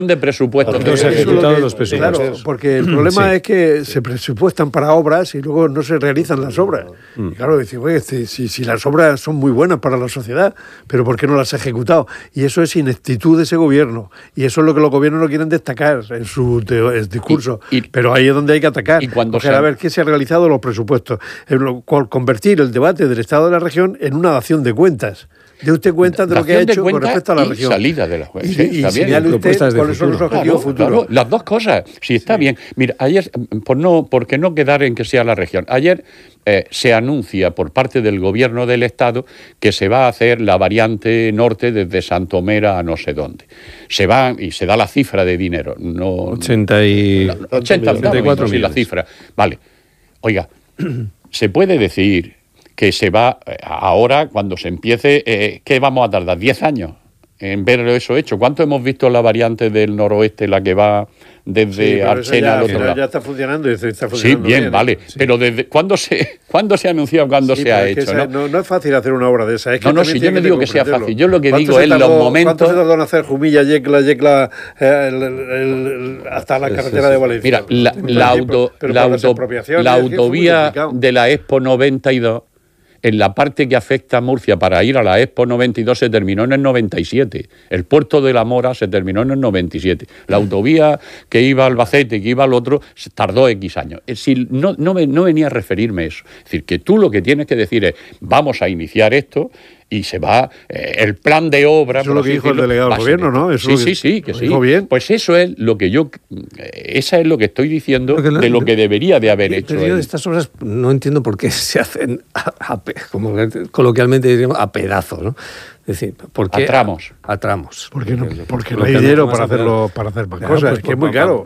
de presupuesto. No se han ejecutado los presupuestos. Claro, porque el problema es que se presupuestan para obras y luego no se realizan las obras. Y claro, decir, oye, si las obras son muy buenas para la sociedad, pero ¿por qué no las ha ejecutado? Y eso es ineptitud de ese gobierno. Y eso es lo que los gobiernos no quieren destacar en su discurso. Pero ahí es donde hay que atacar. Y cuando a ver qué se ha realizado los presupuestos. Convertir el debate del Estado de la región en una dación de cuentas. De usted cuenta de lo que ha hecho con respecto a la región. Salida de la y señale usted cuáles son los objetivos futuros. Claro, las dos cosas. Sí, está bien. Mira, ayer, porque no quedar en que sea la región, ayer se anuncia por parte del gobierno del Estado que se va a hacer la variante norte desde Santomera a no sé dónde. Se va y se da la cifra de dinero. 84 millones. La cifra. Vale. Oiga, se puede decir que se va ahora, cuando se empiece, ¿qué vamos a tardar? ¿10 años en ver eso hecho? ¿Cuánto hemos visto la variante del noroeste, la que va desde Archena al otro lado? Ya está funcionando y está funcionando. Sí, bien, vale. Sí. Pero desde ¿cuándo se ha anunciado, cuándo se ha hecho? No es fácil hacer una obra de esa. Es que si yo no digo que sea fácil. Yo lo que digo es los momentos... ¿Cuánto se tardó en hacer Jumilla, Yecla, hasta la carretera de Valencia? Mira, la autovía de la Expo 92... En la parte que afecta a Murcia para ir a la Expo 92 se terminó en el 97. El puerto de La Mora se terminó en el 97. La autovía que iba a Albacete, que iba al otro, se tardó X años. Es decir, no venía a referirme a eso. Es decir, que tú lo que tienes que decir es, vamos a iniciar esto y se va el plan de obra. Eso es lo que dijo el delegado del gobierno, ¿no? Eso sí. Bien. Pues eso es lo que esa es lo que estoy diciendo de lo que debería de haber hecho. Pero yo de estas obras no entiendo por qué se hacen, como coloquialmente diríamos, a pedazos, ¿no? Es decir, ¿por qué? A tramos. A tramos. Porque no hay dinero para hacer más cosas, pues, es que es muy caro.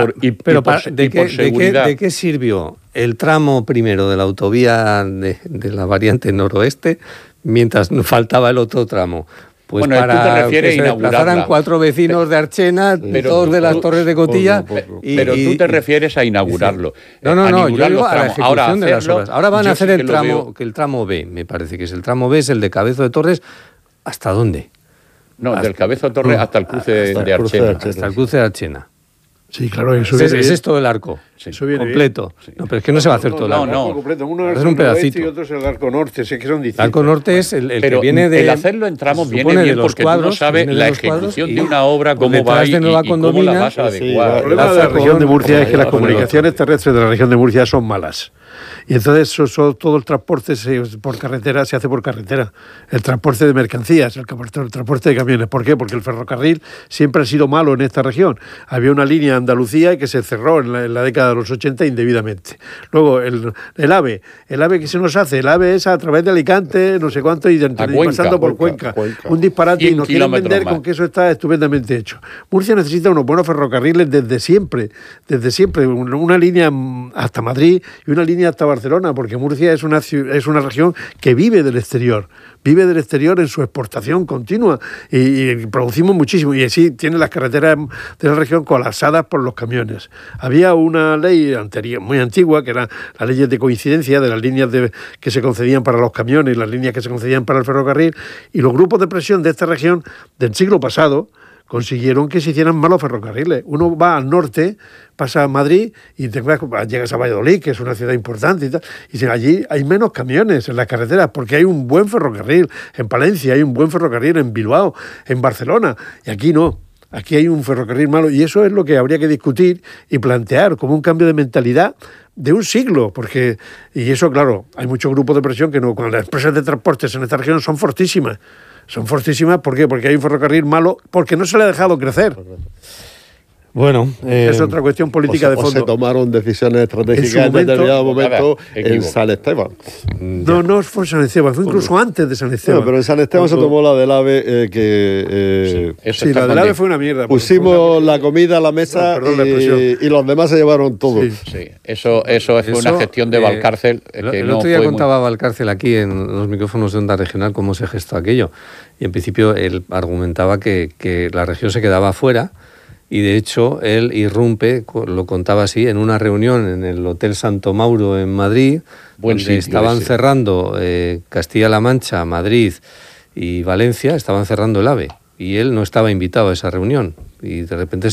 ¿De qué sirvió el tramo primero de la autovía de la variante noroeste mientras faltaba el otro tramo? Pues bueno, para tú te refieres que se desplazaran 4 vecinos de Archena, todos de las Torres de Cotilla. Pero tú te refieres a inaugurarlo. No, yo digo a la ejecución de las obras. Ahora van a hacer el tramo B, me parece que es el tramo B, es el de Cabezo de Torres. ¿Hasta dónde? No, del Cabezo de Torres hasta el cruce de Archena. Hasta el cruce de Archena. Sí, claro, eso es todo el arco. Sí. Eso viene completo. Sí. No, pero es que no se va a hacer todo el arco. No, completo. Uno es un pedacito. Y otro es el arco norte. Es que son distintos. El arco norte es el pero que viene de... el hacerlo en tramos viene bien porque tú no sabes la ejecución de una obra, cómo va y cómo la vas a adecuar. El problema de la región de Murcia es que las comunicaciones terrestres de la región de Murcia son malas. Y entonces todo el transporte por carretera se hace por carretera. El transporte de mercancías, el transporte de camiones. ¿Por qué? Porque el ferrocarril siempre ha sido malo en esta región. Había una línea de Andalucía que se cerró en la década de los 80 indebidamente. Luego el AVE que se nos hace, el AVE es a través de Alicante, no sé cuánto, y pasando por Cuenca. Un disparate y nos quieren vender con que eso está estupendamente hecho. Murcia necesita unos buenos ferrocarriles desde siempre. Una línea hasta Madrid y una línea hasta Barcelona, porque Murcia es una región que vive del exterior en su exportación continua y producimos muchísimo, y así tiene las carreteras de la región colapsadas por los camiones. Había una ley anterior, muy antigua, que era la ley de coincidencia de las líneas que se concedían para los camiones y las líneas que se concedían para el ferrocarril, y los grupos de presión de esta región del siglo pasado consiguieron que se hicieran malos ferrocarriles. Uno va al norte, pasa a Madrid y llegas a Valladolid, que es una ciudad importante y tal, y allí hay menos camiones en las carreteras porque hay un buen ferrocarril. En Palencia hay un buen ferrocarril, en Bilbao, en Barcelona, y aquí no. Aquí hay un ferrocarril malo, y eso es lo que habría que discutir y plantear como un cambio de mentalidad de un siglo, y eso, claro, hay muchos grupos de presión que no, cuando las empresas de transportes en esta región son fortísimas. ¿Por qué? Porque hay un ferrocarril malo, porque no se le ha dejado crecer. Bueno, es otra cuestión política de fondo. Se tomaron decisiones estratégicas en determinado momento en San Esteban. No fue San Esteban, fue incluso antes de San Esteban. No, pero en San Esteban se tomó la del AVE la del AVE fue una mierda. Pusimos la comida a la mesa y los demás se llevaron todo. Sí. Eso fue una gestión de Valcárcel. El otro día contaba Valcárcel aquí en los micrófonos de Onda Regional cómo se gestó aquello. Y en principio él argumentaba que la región se quedaba fuera. Y de hecho él irrumpe, lo contaba así, en una reunión en el Hotel Santo Mauro en Madrid, donde estaban cerrando Castilla-La Mancha, Madrid y Valencia, estaban cerrando el AVE. Y él no estaba invitado a esa reunión. y de repente